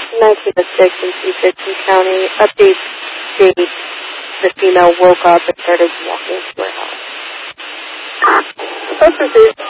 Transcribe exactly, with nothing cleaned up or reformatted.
nineteen oh six in Chief Dixon County. Update date. The female woke up and started walking to her house. Let's proceed.